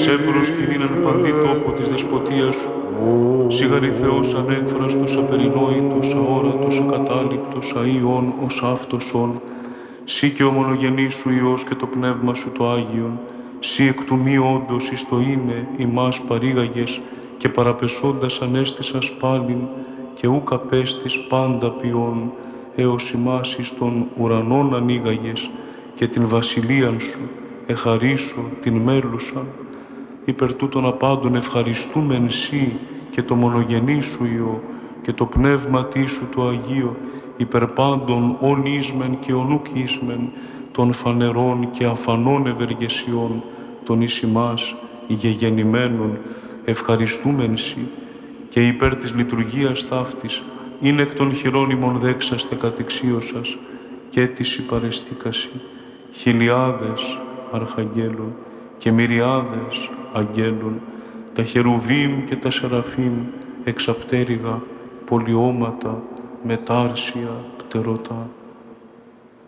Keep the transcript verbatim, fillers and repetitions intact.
Σε προσκυνήναν παντή τόπο της δεσποτείας σου. Σιγαρή Θεός ανέκφραστος, απερινόητος, αόρατος, ακατάληπτος, αΐων, ως αυτοσον. Σύ και ο μονογενής σου Υιός και το Πνεύμα σου το Άγιον. Σύ εκ του μη όντως εις το είμαι ημάς παρήγαγες και παραπεσόντας ανέστησας πάλιν και ούκ απέστης πάντα ποιόν έως ημάς εις των ουρανών ανοίγαγες και την βασιλείαν σου εχαρίσω την μέλουσαν. Υπερ τούτων απάντων ευχαριστούμεν σύ και το μονογενή σου Υιό και το πνεύμα σου το Αγίο υπερ πάντων ον ίσμεν και ον ουκ ίσμεν των φανερών και αφανών ευεργεσιών των εις ημάς ηγεγεννημένων ευχαριστούμεν σύ και υπέρ της λειτουργίας ταύτης είναι εκ των χειρών ημών δέξαστε κατεξίωσας και της υπαρεστήκασι χιλιάδες αρχαγγέλων και μυριάδες αγγέλων, τα χερουβίμ και τα σεραφείμ εξαπτέρυγα, πολιώματα, μετάρσια, πτερωτά.